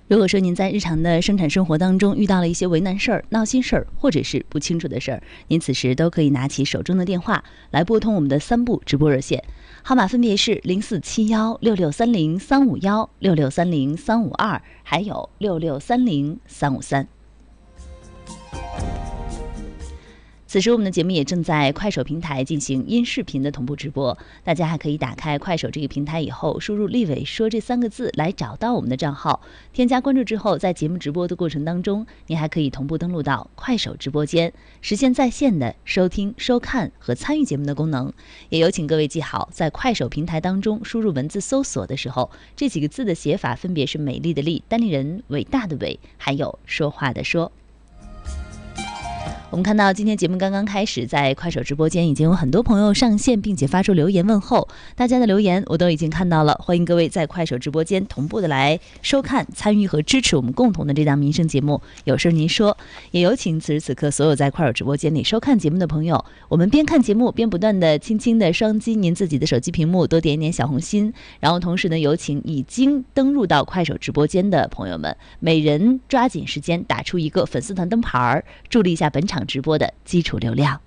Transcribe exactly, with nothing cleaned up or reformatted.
如果说您在日常的生产生活当中遇到了一些为难事儿、闹心事儿，或者是不清楚的事儿，您此时都可以拿起手中的电话来拨通我们的三部直播热线，号码分别是零四七幺六六三零三五幺、六六三零三五二，还有六六三零三五三。此时我们的节目也正在快手平台进行音视频的同步直播，大家还可以打开快手这个平台以后，输入立伟说这三个字来找到我们的账号，添加关注之后，在节目直播的过程当中，您还可以同步登录到快手直播间，实现在线的收听、收看和参与节目的功能。也有请各位记好，在快手平台当中输入文字搜索的时候，这几个字的写法分别是美丽的丽、单立人伟大的伟，还有说话的说。我们看到今天节目刚刚开始，在快手直播间已经有很多朋友上线，并且发出留言问候，大家的留言我都已经看到了，欢迎各位在快手直播间同步的来收看、参与和支持我们共同的这档民生节目。有事您说，也有请此时此刻所有在快手直播间里收看节目的朋友，我们边看节目边不断的轻轻的双击您自己的手机屏幕，多点一点小红心，然后同时呢，有请已经登入到快手直播间的朋友们，每人抓紧时间打出一个粉丝团灯牌，助力一下本场直播的基础流量。